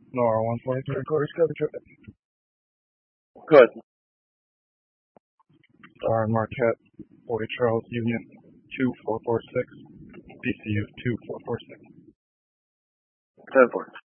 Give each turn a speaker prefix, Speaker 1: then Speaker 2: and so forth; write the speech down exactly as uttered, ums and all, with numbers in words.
Speaker 1: Nora one forty-three, quarter scope trip.
Speaker 2: Good.
Speaker 1: Star Marquette, forty Charles Union, two four four six, B C U two four four six.
Speaker 2: ten four.